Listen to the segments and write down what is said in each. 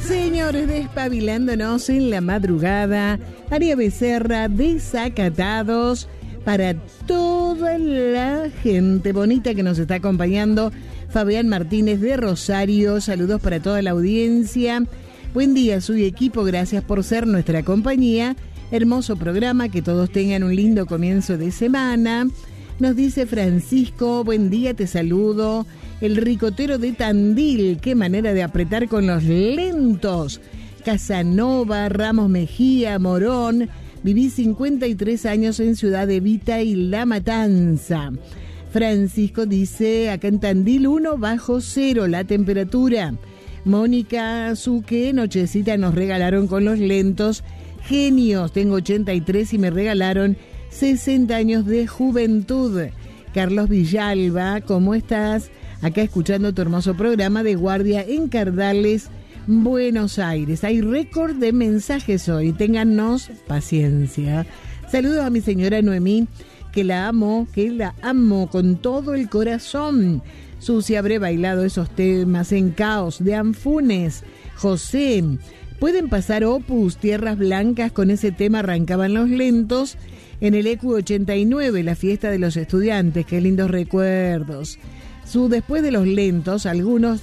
Señores, despabilándonos en la madrugada, María Becerra, Desacatados, para toda la gente bonita que nos está acompañando. Fabián Martínez de Rosario, saludos para toda la audiencia. Buen día, soy equipo, gracias por ser nuestra compañía. Hermoso programa, que todos tengan un lindo comienzo de semana. Nos dice Francisco, buen día, te saludo. El ricotero de Tandil, qué manera de apretar con los lentos. Casanova, Ramos Mejía, Morón. Viví 53 años en Ciudad Evita y La Matanza. Francisco dice, acá en Tandil 1 bajo 0 la temperatura. Mónica Zuque, nochecita nos regalaron con los lentos. Genios, tengo 83 y me regalaron 60 años de juventud. Carlos Villalba, ¿cómo estás? Acá escuchando tu hermoso programa de guardia en Cardales, Buenos Aires. Hay récord de mensajes hoy, téngannos paciencia. Saludos a mi señora Noemí, que la amo con todo el corazón. Susi, habré bailado esos temas en Caos de Anfunes. José, pueden pasar Opus, Tierras Blancas, con ese tema arrancaban los lentos en el EQ 89, la fiesta de los estudiantes, qué lindos recuerdos. Después de los lentos, algunos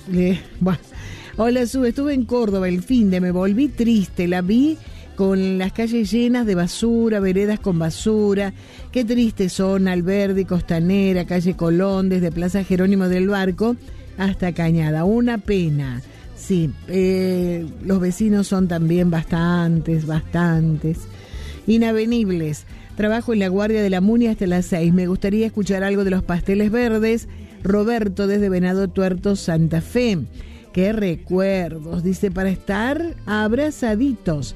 hola Su, estuve en Córdoba el finde, me volví triste, la vi con las calles llenas de basura, veredas con basura, qué tristes son Alberdi, Costanera, calle Colón, desde Plaza Jerónimo del Barco hasta Cañada, una pena. Sí, los vecinos son también bastantes inavenibles. Trabajo en la guardia de la Muni hasta las 6, me gustaría escuchar algo de los Pasteles Verdes. Roberto desde Venado Tuerto, Santa Fe. Qué recuerdos, dice, para estar abrazaditos.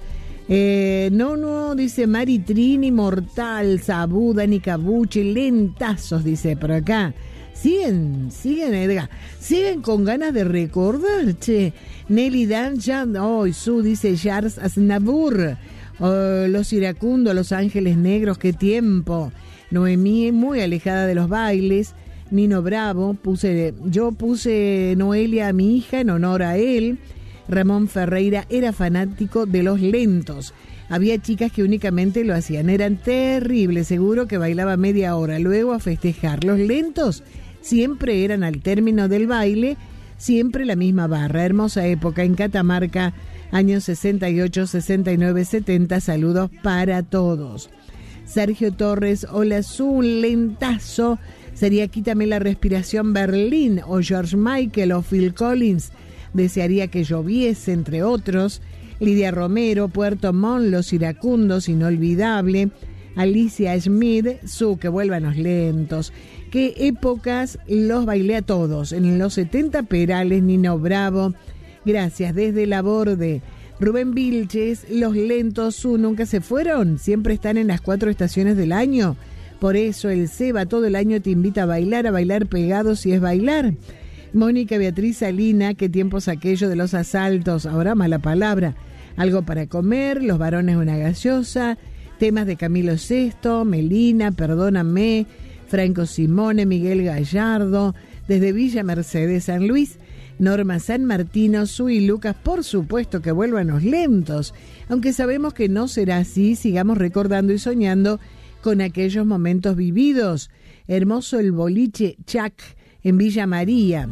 No, dice Mari Trini, Mortal, Sabú, Dani Cabuchi, lentazos, dice por acá. Siguen, Edgar. Siguen con ganas de recordar, che. Nelly Dancha, Su, dice Jars Aznavour. Los Iracundos, Los Ángeles Negros, qué tiempo. Noemí, muy alejada de los bailes. Nino Bravo, yo puse Noelia a mi hija en honor a él. Ramón Ferreira era fanático de los lentos. Había chicas que únicamente lo hacían, eran terribles, seguro que bailaba media hora, luego a festejar. Los lentos siempre eran al término del baile, siempre la misma barra. Hermosa época en Catamarca, años 68, 69, 70, saludos para todos. Sergio Torres, hola Su, lentazo. Sería Quítame la respiración Berlín, o George Michael, o Phil Collins. Desearía que lloviese, entre otros. Lidia Romero, Puerto Montt, Los Iracundos, inolvidable. Alicia Schmid, que vuelvan los lentos. Qué épocas, los bailé a todos. En los 70 Perales, Nino Bravo. Gracias, desde la Borde. Rubén Vilches, los lentos, nunca se fueron. Siempre están en las 4 estaciones del año. Por eso el Seba todo el año te invita a bailar pegados si es bailar. Mónica Beatriz Salina, qué tiempos aquello de los asaltos, ahora mala palabra. Algo para comer, Los Varones una gaseosa, temas de Camilo Sesto, Melina, Perdóname, Franco Simone, Miguel Gallardo, desde Villa Mercedes, San Luis, Norma San Martino, Su y Lucas, por supuesto que vuelvan los lentos. Aunque sabemos que no será así, sigamos recordando y soñando con aquellos momentos vividos. Hermoso el boliche Chac en Villa María.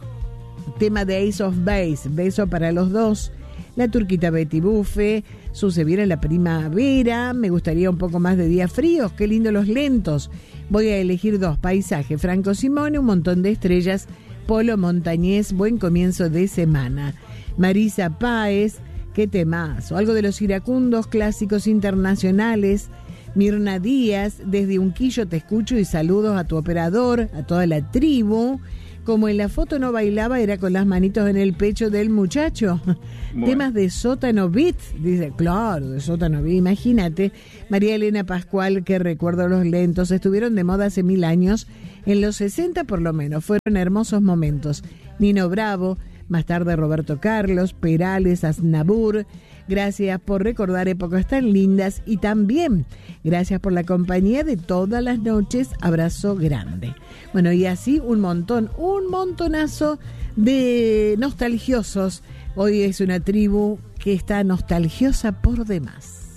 Tema de Ace of Base, beso para los dos. La Turquita Betty Bufe, se viene la primavera, me gustaría un poco más de días fríos, qué lindo los lentos. Voy a elegir 2, Paisaje, Franco Simone, Un montón de estrellas, Polo Montañés, buen comienzo de semana. Marisa Páez, qué temazo, algo de Los Iracundos, clásicos internacionales. Mirna Díaz, desde Unquillo te escucho y saludos a tu operador, a toda la tribu. Como en la foto no bailaba, era con las manitos en el pecho del muchacho. Bueno. Temas de Sótano Beat, dice, claro, de Sótano Beat, imagínate. María Elena Pascual, que recuerdo los lentos, estuvieron de moda hace 1000 años, en los 60 por lo menos, fueron hermosos momentos. Nino Bravo, Más tarde Roberto Carlos, Perales, Aznabur. Gracias por recordar épocas tan lindas y también gracias por la compañía de todas las noches. Abrazo grande. Bueno, y así un montonazo de nostalgiosos. Hoy es una tribu que está nostalgiosa por demás.